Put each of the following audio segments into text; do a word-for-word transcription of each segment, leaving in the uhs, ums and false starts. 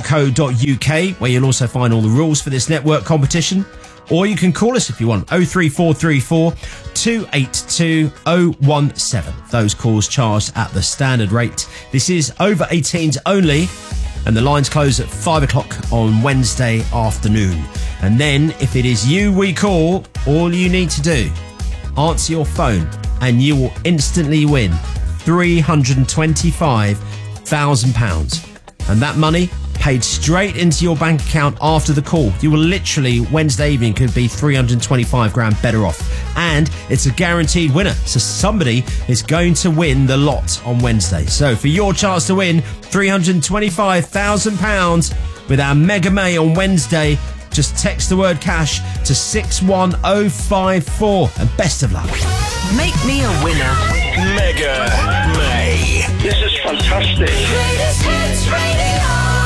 co dot U K, where you'll also find all the rules for this network competition. Or you can call us if you want, oh three four three four, two eight two, oh one seven. Those calls charged at the standard rate. This is over eighteens only, and the lines close at five o'clock on Wednesday afternoon. And then, if it is you we call, all you need to do, answer your phone, and you will instantly win three hundred twenty-five thousand pounds. And that money paid straight into your bank account after the call. You will literally, Wednesday evening, could be three hundred twenty-five grand better off. And it's a guaranteed winner. So somebody is going to win the lot on Wednesday. So for your chance to win three hundred twenty-five thousand pounds with our Mega May on Wednesday, just text the word cash to six one oh five four. And best of luck. Make me a winner. Mega May. This is fantastic. Greatest hits radio.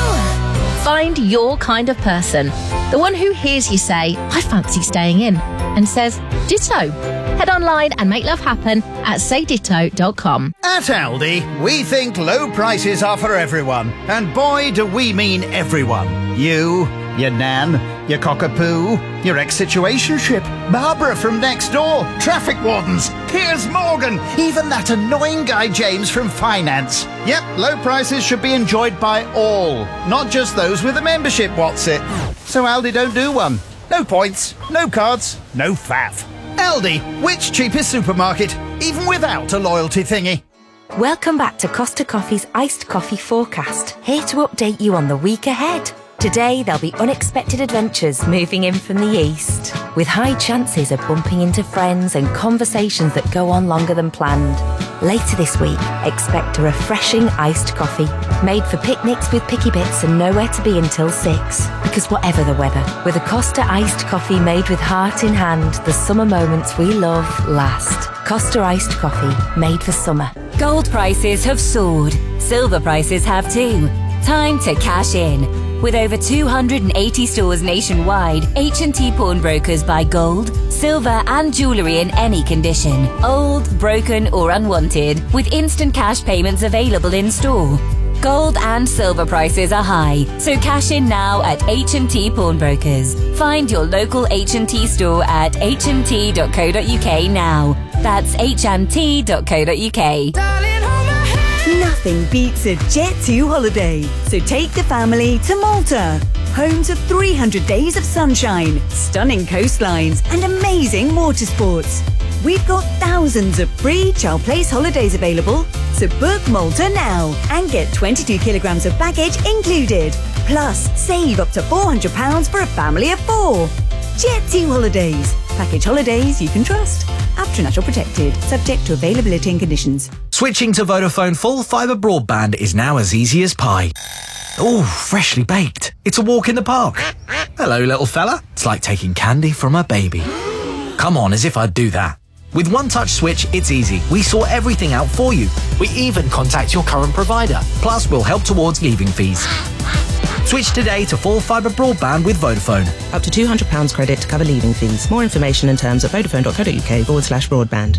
Find your kind of person. The one who hears you say, I fancy staying in, and says, ditto. Head online and make love happen at say ditto dot com. At Aldi, we think low prices are for everyone. And boy, do we mean everyone. You, your nan, your cockapoo, your ex-situationship, Barbara from next door, traffic wardens, Piers Morgan, even that annoying guy James from finance. Yep, low prices should be enjoyed by all, not just those with a membership, what's it? So Aldi don't do one. No points, no cards, no faff. Aldi, which cheapest supermarket, even without a loyalty thingy? Welcome back to Costa Coffee's Iced Coffee Forecast, here to update you on the week ahead. Today, there'll be unexpected adventures moving in from the east, with high chances of bumping into friends and conversations that go on longer than planned. Later this week, expect a refreshing iced coffee, made for picnics with picky bits and nowhere to be until six. Because whatever the weather, with a Costa iced coffee made with heart in hand, the summer moments we love last. Costa iced coffee, made for summer. Gold prices have soared. Silver prices have too. Time to cash in. With over two hundred eighty stores nationwide, H and T Pawnbrokers buy gold, silver and jewellery in any condition, old, broken or unwanted, with instant cash payments available in store. Gold and silver prices are high, so cash in now at H and T Pawnbrokers. Find your local H and T store at h and t dot co dot u k now. That's h and t dot co dot u k. Nothing beats a Jet two holiday, so take the family to Malta. Home to three hundred days of sunshine, stunning coastlines and amazing water sports. We've got thousands of free child place holidays available, so book Malta now and get twenty-two kilograms of baggage included. Plus, save up to four hundred pounds for a family of four. Jet two Holidays. Package holidays you can trust. After National Protected. Subject to availability and conditions. Switching to Vodafone full fibre broadband is now as easy as pie. Ooh, freshly baked. It's a walk in the park. Hello, little fella. It's like taking candy from a baby. Come on, as if I'd do that. With One Touch Switch, it's easy. We sort everything out for you. We even contact your current provider. Plus, we'll help towards leaving fees. Switch today to full fibre broadband with Vodafone. Up to two hundred pounds credit to cover leaving fees. More information and terms at vodafone dot co dot u k forward slash broadband.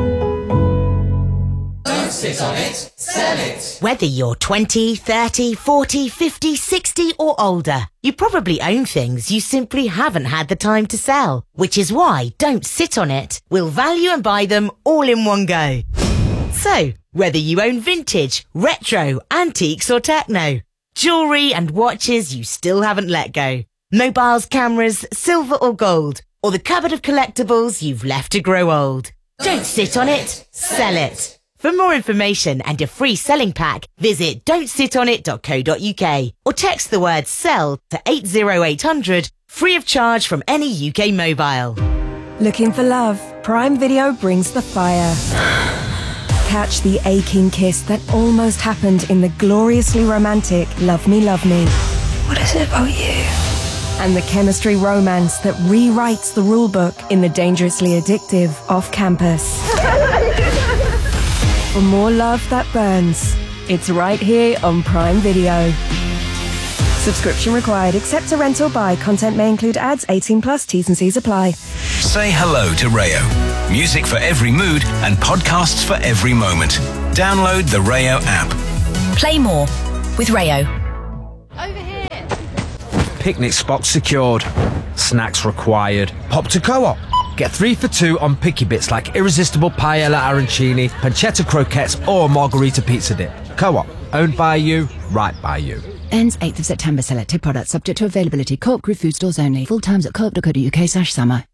Don't sit on it, sell it. Whether you're twenty, thirty, forty, fifty, sixty or older, you probably own things you simply haven't had the time to sell. Which is why Don't Sit on It will value and buy them all in one go. So, whether you own vintage, retro, antiques or techno, jewellery and watches you still haven't let go, mobiles, cameras, silver or gold, or the cupboard of collectibles you've left to grow old. Don't sit on it, sell it. For more information and a free selling pack, visit don't sit on it dot co dot u k or text the word SELL to eight oh eight hundred, free of charge from any U K mobile. Looking for love? Prime Video brings the fire. Catch the aching kiss that almost happened in the gloriously romantic Love Me, Love Me. What is it about you? And the chemistry romance that rewrites the rulebook in the dangerously addictive Off Campus. For more love that burns, it's right here on Prime Video. Subscription required, except a rental by. Content may include ads, eighteen plus, T's and C's apply. Say hello to Rayo. Music for every mood and podcasts for every moment. Download the Rayo app. Play more with Rayo. Over here. picnic spot secured. Snacks required. Pop to Co-op. Get three for two on picky bits like irresistible paella arancini, pancetta croquettes or margarita pizza dip. Co-op. Owned by you, right by you. Ends eighth of September. Selected products subject to availability. Co-op Group food stores only. Full times at co op dot co dot uk slash summer.